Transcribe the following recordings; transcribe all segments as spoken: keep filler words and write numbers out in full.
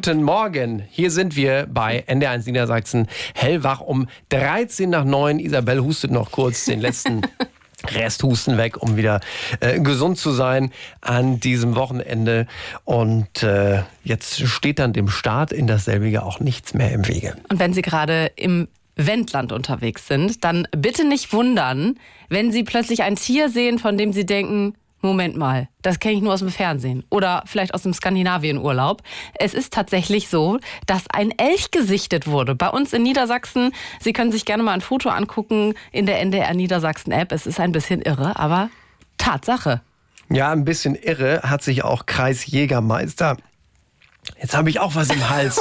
Guten Morgen, hier sind wir bei N D R eins Niedersachsen, hellwach um dreizehn nach neun. Isabel hustet noch kurz den letzten Resthusten weg, um wieder äh, gesund zu sein an diesem Wochenende. Und äh, jetzt steht dann dem Start in dasselbige auch nichts mehr im Wege. Und wenn Sie gerade im Wendland unterwegs sind, dann bitte nicht wundern, wenn Sie plötzlich ein Tier sehen, von dem Sie denken, Moment mal, das kenne ich nur aus dem Fernsehen oder vielleicht aus dem Skandinavien-Urlaub. Es ist tatsächlich so, dass ein Elch gesichtet wurde bei uns in Niedersachsen. Sie können sich gerne mal ein Foto angucken in der N D R Niedersachsen-App. Es ist ein bisschen irre, aber Tatsache. Ja, ein bisschen irre hat sich auch Kreisjägermeister. Jetzt habe ich auch was im Hals.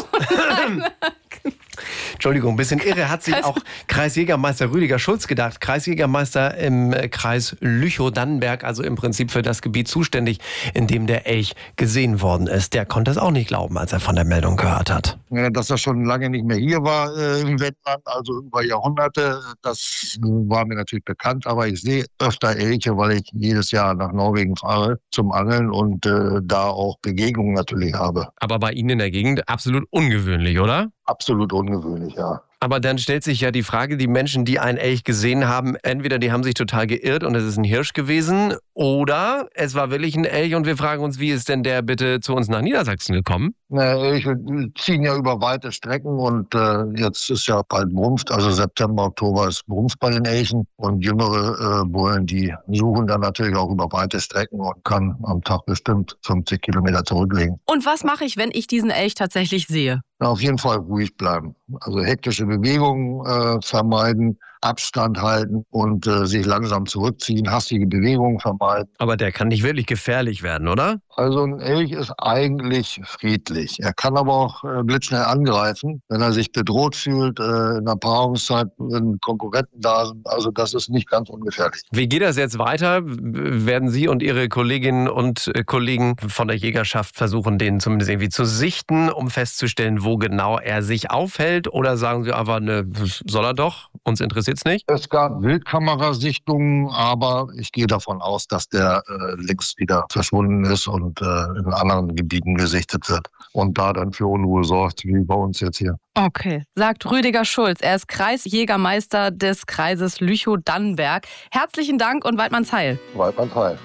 Entschuldigung, ein bisschen irre hat sich auch Kreisjägermeister Rüdiger Schulz gedacht. Kreisjägermeister im Kreis Lüchow-Dannenberg, also im Prinzip für das Gebiet zuständig, in dem der Elch gesehen worden ist. Der konnte es auch nicht glauben, als er von der Meldung gehört hat. Ja, dass er schon lange nicht mehr hier war äh, im Wendland, also über Jahrhunderte, das war mir natürlich bekannt. Aber ich sehe öfter Elche, weil ich jedes Jahr nach Norwegen fahre zum Angeln und äh, da auch Begegnungen natürlich habe. Aber bei Ihnen in der Gegend absolut ungewöhnlich, oder? Absolut ungewöhnlich, ja. Aber dann stellt sich ja die Frage, die Menschen, die einen Elch gesehen haben, entweder die haben sich total geirrt und es ist ein Hirsch gewesen oder es war wirklich ein Elch und wir fragen uns, wie ist denn der bitte zu uns nach Niedersachsen gekommen? Na, Elche ziehen ja über weite Strecken und äh, jetzt ist ja bald Brunft, also September, Oktober ist Brunft bei den Elchen und jüngere äh, Bullen, die suchen dann natürlich auch über weite Strecken und kann am Tag bestimmt fünfzig Kilometer zurücklegen. Und was mache ich, wenn ich diesen Elch tatsächlich sehe? Na, auf jeden Fall ruhig bleiben. Also hektische Bewegungen äh, vermeiden, Abstand halten und äh, sich langsam zurückziehen, hastige Bewegungen vermeiden. Aber der kann nicht wirklich gefährlich werden, oder? Also ein Elch ist eigentlich friedlich. Er kann aber auch äh, blitzschnell angreifen, wenn er sich bedroht fühlt, äh, in der Paarungszeit, wenn Konkurrenten da sind. Also das ist nicht ganz ungefährlich. Wie geht das jetzt weiter? Werden Sie und Ihre Kolleginnen und Kollegen von der Jägerschaft versuchen, den zumindest irgendwie zu sichten, um festzustellen, wo genau er sich aufhält? Oder sagen Sie einfach, ne, soll er doch? Uns interessiert's nicht? Es gab Wildkamerasichtungen, aber ich gehe davon aus, dass der äh, längst wieder verschwunden ist und äh, in anderen Gebieten gesichtet wird und da dann für Unruhe sorgt, wie bei uns jetzt hier. Okay, sagt Rüdiger Schulz. Er ist Kreisjägermeister des Kreises Lüchow-Dannenberg. Herzlichen Dank und Weidmannsheil. Weidmannsheil.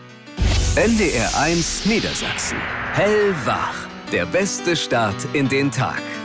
N D R eins Niedersachsen. Hellwach. Der beste Start in den Tag.